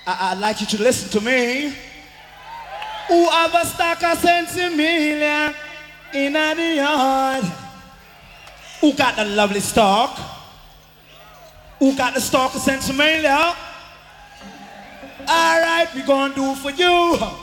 I'd like you to listen to me. Who have a stock of Sensimilia in the yard? Who got the lovely stock? Who got the stock of Sensimilia? All right, we gonna do for you.